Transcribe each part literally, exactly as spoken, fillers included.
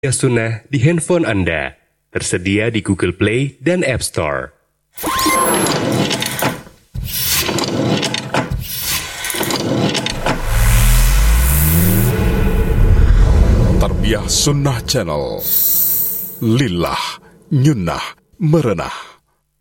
Sunnah di handphone Anda. Tersedia di Google Play dan App Store. Tarbiyah Sunnah Channel. Lillah, nyunnah, merenah.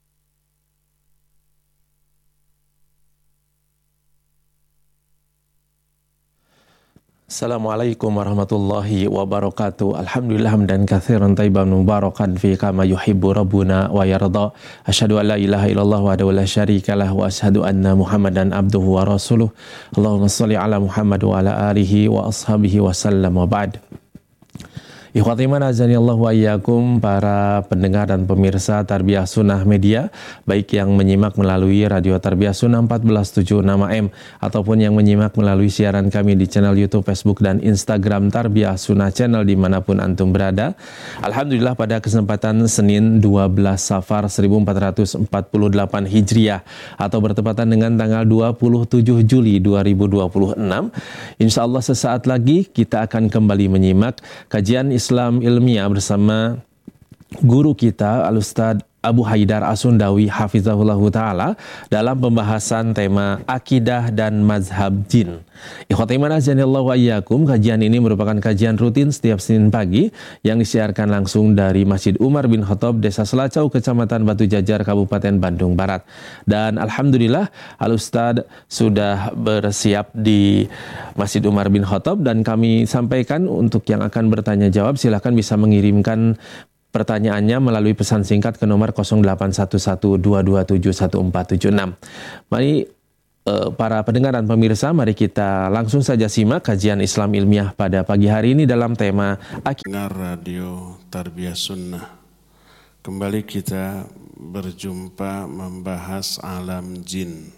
Assalamualaikum warahmatullahi wabarakatuh. Alhamdulillah hamdan katsiran thayyiban mubarakan fi kama yuhibbu rabbuna wa yarda. Asyhadu an la ilaha illallah wahdahu la syarikalah wa asyhadu anna Muhammadan abduhu wa rasuluh. Allahumma shalli ala Muhammad wa ala alihi wa ashabihi wa sallam wa ba'd. Ikhwati iman azanillahu wa iyyakum, para pendengar dan pemirsa Tarbiyah Sunnah Media, baik yang menyimak melalui Radio Tarbiyah Sunnah empat belas tujuh puluh enam A M ataupun yang menyimak melalui siaran kami di channel YouTube, Facebook, dan Instagram Tarbiyah Sunnah Channel dimanapun antum berada. Alhamdulillah pada kesempatan Senin dua belas Safar seribu empat ratus empat puluh delapan Hijriah atau bertepatan dengan tanggal dua puluh tujuh Juli dua ribu dua puluh enam, insya Allah sesaat lagi kita akan kembali menyimak kajian Islam ilmiah bersama guru kita Al-Ustadz Abu Haidar As-Sundawi hafizahullahu ta'ala dalam pembahasan tema akidah dan mazhab jin. Ikhwati iman azanillahu wa iyyakum, kajian ini merupakan kajian rutin setiap Senin pagi yang disiarkan langsung dari Masjid Umar bin Khattab, Desa Selacau, Kecamatan Batu Jajar, Kabupaten Bandung Barat. Dan alhamdulillah Al-Ustadz sudah bersiap di Masjid Umar bin Khattab, dan kami sampaikan untuk yang akan bertanya jawab silahkan bisa mengirimkan pertanyaannya melalui pesan singkat ke nomor nol delapan satu satu dua dua tujuh satu empat tujuh enam. Mari uh, para pendengar dan pemirsa, mari kita langsung saja simak kajian Islam ilmiah pada pagi hari ini dalam tema Dengar Radio Tarbiyah Sunnah. Kembali kita berjumpa membahas alam jin.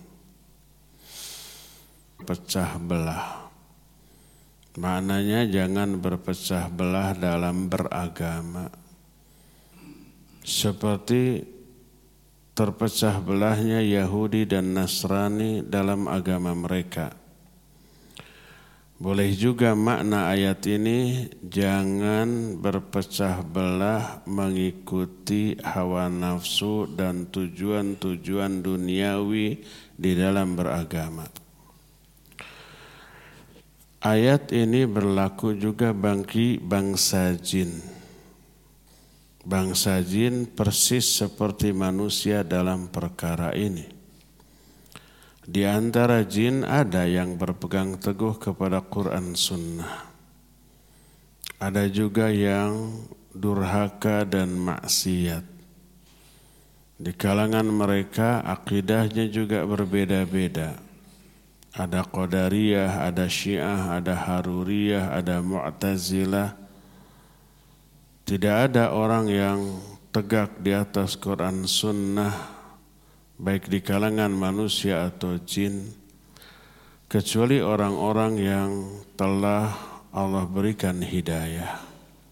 Pecah belah. Maknanya jangan berpecah belah dalam beragama. Seperti terpecah belahnya Yahudi dan Nasrani dalam agama mereka. Boleh juga makna ayat ini, jangan berpecah belah mengikuti hawa nafsu dan tujuan-tujuan duniawi di dalam beragama. Ayat ini berlaku juga bagi bangsa jin. Bangsa jin persis seperti manusia dalam perkara ini. Di antara jin ada yang berpegang teguh kepada Quran Sunnah. Ada juga yang durhaka dan maksiat. Di kalangan mereka akidahnya juga berbeda-beda. Ada Qadariyah, ada Syiah, ada Haruriyah, ada Mu'tazilah. Tidak ada orang yang tegak di atas Quran Sunnah, baik di kalangan manusia atau jin, kecuali orang-orang yang telah Allah berikan hidayah.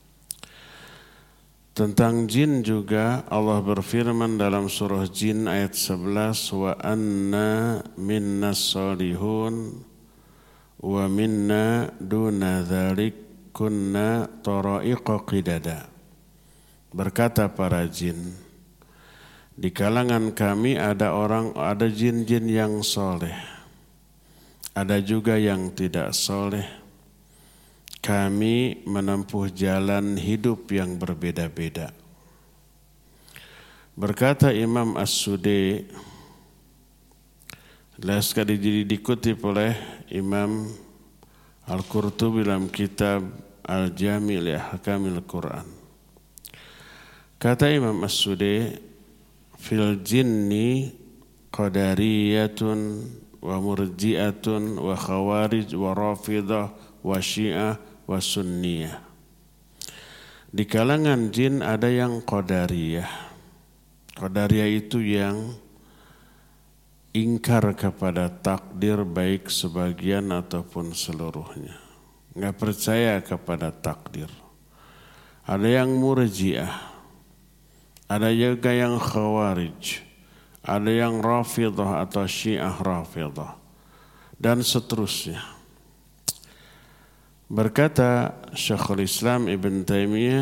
Tentang jin juga Allah berfirman dalam surah Jin ayat sebelas, wa anna minna salihun wa minna duna dzalik kunna tara'iqa qidada. Berkata para jin, di kalangan kami ada orang, ada jin-jin yang soleh, ada juga yang tidak soleh. Kami menempuh jalan hidup yang berbeda-beda. Berkata Imam As-Sudi, sekali dikutip oleh Imam Al-Qurtubi dalam kitab Al-Jami' li Ahkamil Quran. Kata Imam As-Sudi, fil jinni qadariyatun wa murji'atun wa khawarij wa rafidah wa syiah wa sunniyah. Di kalangan jin ada yang qadariyah. Qadariyah itu yang ingkar kepada takdir baik sebagian ataupun seluruhnya. Enggak percaya kepada takdir. Ada yang murji'ah. Ada juga yang khawarij. Ada yang rafidah atau syiah rafidah. Dan seterusnya. Berkata Syekhul Islam Ibn Taimiyah